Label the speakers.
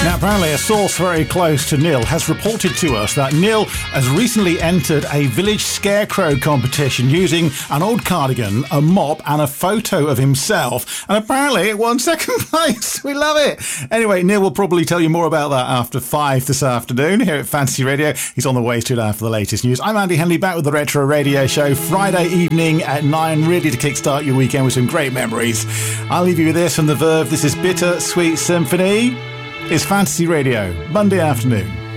Speaker 1: Now, apparently a source very close to Neil has reported to us that Neil has recently entered a village scarecrow competition using an old cardigan, a mop and a photo of himself, and apparently it won second place. We love it. Anyway, Neil will probably tell you more about that after 5 this afternoon here at Fantasy Radio. He's on the way to it after the latest news. I'm Andy Henley, back with the Retro Radio Show Friday evening at 9, ready to kickstart your weekend with some great memories. I'll leave you with this from The Verve. This is Bitter Sweet Symphony. It's Fantasy Radio, Monday afternoon.